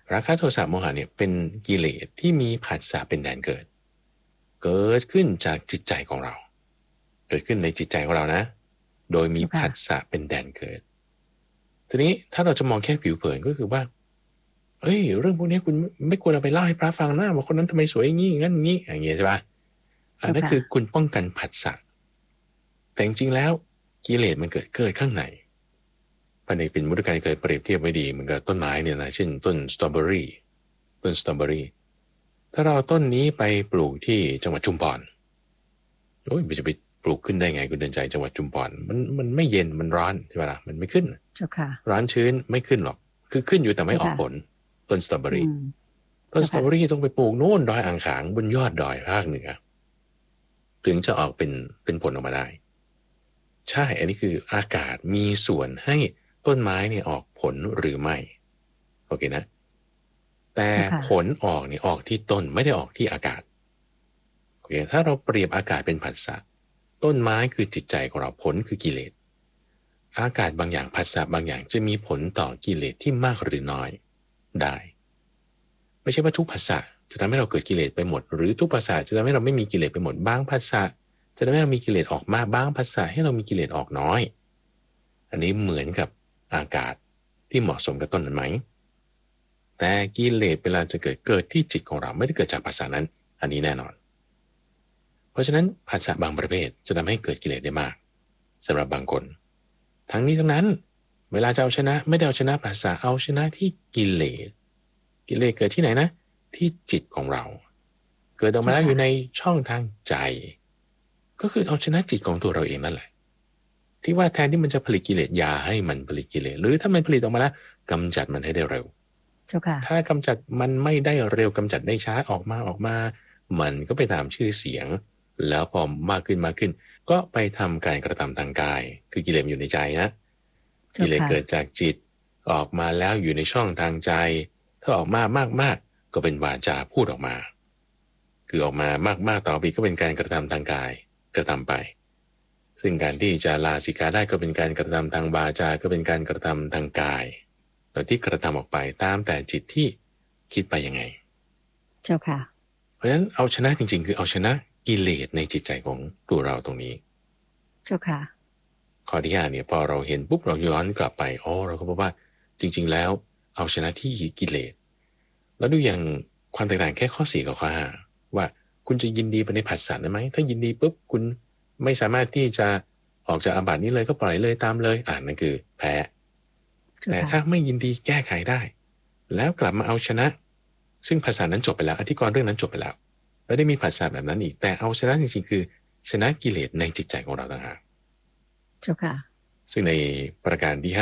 ราคะโทสะโมหะเนี่ยเป็นกิเลสที่มีผัสสะเป็นแดนเกิดเกิดขึ้นจากจิตใจของเราเกิดขึ้นในจิตใจของเรานะโดยมีเจ้าค่ะผัสสะเป็นแดนเกิดทีนี้ถ้าเราจะมองแค่ผิวเผินก็คือว่าเอ้ยเรื่องพวกนี้คุณไม่ควรเอาไปเล่าให้พระฟังนะว่าคนนั้นทำไมสวยอย่างนี้งั้นอย่างนี้อย่างเงี้ยใช่ปะอันเจ้าค่ะนั้นคือคุณป้องกันผัสสะแต่จริงๆแล้วกิเลสมันเกิดข้างในพระเนปิณมุตกายเคยเปรียบเทียบไว้ดีเหมือนกับต้นไม้เนี่ยนะเช่นต้นสตรอเบอรี่ต้นสตรอเบอรี่ถ้าเราเอาต้นนี้ไปปลูกที่จังหวัดชุมพรโอ้ยมันจะไปปลูกขึ้นได้ไงคุณเดินใจจังหวัดชุมพรมันไม่เย็นมันร้อนใช่ไหมล่ะมันไม่ขึ้นเจ้าค่ะร้อนชื้นไม่ขึ้นหรอกคือขึ้นอยู่แต่ไม่เจ้าค่ะออกผลต้นสตรอเบอรี่ต้นเจ้าค่ะสตรอเบอรี่ต้องไปปลูกโน่นดอยอ่างขางบนยอดดอยภาคเหนือถึงจะออกเป็นผลออกมาได้ใช่อันนี้คืออากาศมีส่วนให้ต้นไม้เนี่ยออกผลหรือไม่โอเคนะแต่เจ้าค่ะผลออกเนี่ยออกที่ต้นไม่ได้ออกที่อากาศโอเคถ้าเราเปรียบอากาศเป็นผัสสะต้นไม้คือจิตใจของเราผลคือกิเลสอากาศบางอย่างผัสสะบางอย่างจะมีผลต่อกิเลสที่มากหรือน้อยได้ไม่ใช่ว่าทุกผัสสะจะทำให้เราเกิดกิเลสไปหมดหรือทุกผัสสะจะทำให้เราไม่มีกิเลสไปหมดบางผัสสะจะทำให้เรามีกิเลสออกมากบางผัสสะให้เรามีกิเลสออกน้อยอันนี้เหมือนกับอากาศที่เหมาะสมกับต้นนั้นไหมแต่กิเลสเวลาจะเกิดที่จิตของเราไม่ได้เกิดจากผัสสะนั้นอันนี้แน่นอนเพราะฉะนั้นผัสสะบางประเภทจะทำให้เกิดกิเลสได้มากสำหรับบางคนทั้งนี้ทั้งนั้นเวลาจะเอาชนะไม่ได้เอาชนะผัสสะเอาชนะที่กิเลสกิเลสเกิดที่ไหนนะที่จิตของเราเกิดออกมาเจ้าค่ะแล้วอยู่ในช่องทางใจก็คือเอาชนะจิตของตัวเราเองนั่นแหละที่ว่าแทนที่มันจะผลิตกิเลสอย่าให้มันผลิตกิเลสหรือถ้ามันผลิตออกมาแล้วกำจัดมันให้ได้เร็วเจ้าค่ะถ้ากำจัดมันไม่ได้เร็วกำจัดได้ช้าออกมามันก็ไปตามชื่อเสียงแล้วพอมากขึ้นก็ไปทำการกระทำทางกายคือกิเลสอยู่ในใจนะกิเจ้าค่ะเลสเกิดจากจิตออกมาแล้วอยู่ในช่องทางใจถ้าออกมามากก็เป็นวาจาพูดออกมาคือออกมามากต่อไปก็เป็นการกระทำทางกายกระทำไปซึ่งการที่จะลาสิกขาได้ก็เป็นการกระทำทางวาจาก็เป็นการกระทำทางกายแล้วที่กระทำออกไปตามแต่จิตที่คิดไปยังไงเจ้าค่ะเพราะฉะนั้นเอาชนะจริงๆคือเอาชนะกิเลสในจิตใจของตัวเราตรงนี้เจ้าค่ะข้อที่ห้าเนี่ยพอเราเห็นปุ๊บเราย้อนกลับไปเราก็พบว่าจริงๆแล้วเอาชนะที่กิเลสแล้วดูอย่างความแตกต่างแค่ข้อ4กับข้อห้าว่าคุณจะยินดีไปในผัสสะได้ไหมถ้ายินดีปุ๊บคุณไม่สามารถที่จะออกจากอาบัตินี้เลยก็ปล่อยเลยตามเลยนั่นคือแพ้เจ้าค่ะแต่ถ้าไม่ยินดีแก้ไขได้แล้วกลับมาเอาชนะซึ่งภาษานั้นจบไปแล้วอธิกรณ์เรื่องนั้นจบไปแล้วไม่ได้มีภาษาแบบนั้นอีกแต่เอาชนะจริงๆคือชนะกิเลสในจิตใจของเราต่างหากเจ้าค่ะซึ่งในประการที่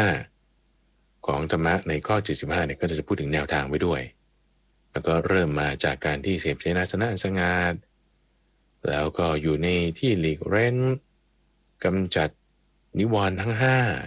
5ของธรรมะในข้อ75เนี่ยก็จะพูดถึงแนวทางไว้ด้วยแล้วก็เริ่มมาจากการที่เสพเสนาสนะอันสงัดแล้วก็อยู่ในที่หลีกเร้นกำจัดนิวรณ์ทั้ง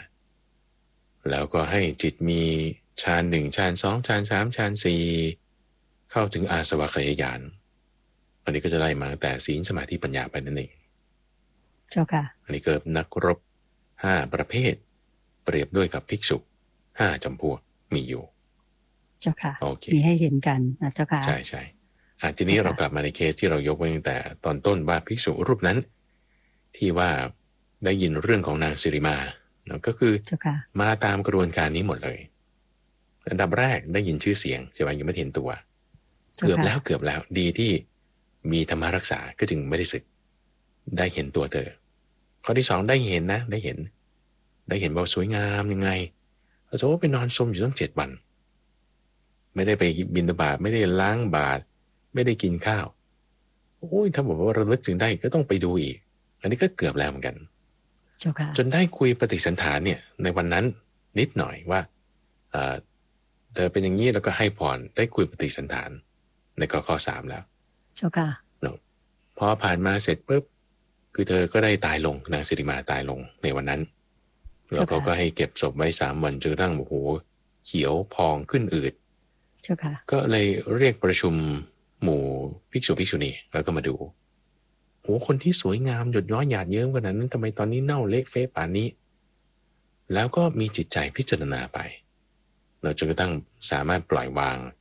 5แล้วก็ให้จิตมีฌาน1ฌาน2ฌาน3ฌาน4เข้าถึงอาสวะขยญาณอันนี้ก็จะไล่มาตั้งแต่ศีลสมาธิปัญญาไปนั่นเองเจ้าค่ะอันนี้เกิดนักรบ5ประเภทเปรียบด้วยกับภิกษุ5จำพวกมีอยู่เจ้าค่ะโอเคมีให้เห็นกันนะเจ้าค่ะใช่ทีนี้เรากลับมาในเคสที่เรายกไว้ตั้งแต่ตอนต้นว่าภิกษุรูปนั้นที่ว่าได้ยินเรื่องของนางสิริมาก็คือมาตามกระบวนการนี้หมดเลยอันดับแรกได้ยินชื่อเสียงใช่ไหมยังไม่เห็นตัวเกือบแล้วดีที่มีธรรมรักษาก็จึงไม่ได้สึกได้เห็นตัวเธอข้อที่2ได้เห็นนะได้เห็นว่าสวยงามยังไงเราจะว่าไปนอนชมอยู่ตั้ง7 วันไม่ได้ไปบิณฑบาตไม่ได้ล้างบาตรไม่ได้กินข้าวโอ้ยถ้าบอกว่าระลึกถึงได้ก็ต้องไปดูอีกอันนี้ก็เกือบแล้วเหมือนกันจนได้คุยปฏิสันถานเนี่ยในวันนั้นนิดหน่อยว่าเธอเป็นอย่างนี้แล้วก็ให้พรได้คุยปฏิสันถานในข้อ3แล้วเจ้าค่ะพอผ่านมาเสร็จปุ๊บคือเธอก็ได้ตายลงนางสิริมาตายลงในวันนั้นแล้วเขาก็ให้เก็บศพไว้3 วันจนกระทั่งโอ้โหเขียวพองขึ้นอืดก็เลยเรียกประชุมหมู่ภิกษุภิกษุณีแล้วก็มาดูโหคนที่สวยงามหยดย้อยหยาดเยิ้มขนาดนั้นทำไมตอนนี้เน่าเละเฟะป่านนี้แล้วก็มีจิตใจพิจารณาไปเราจนกระทั่งสามารถปล่อยวาง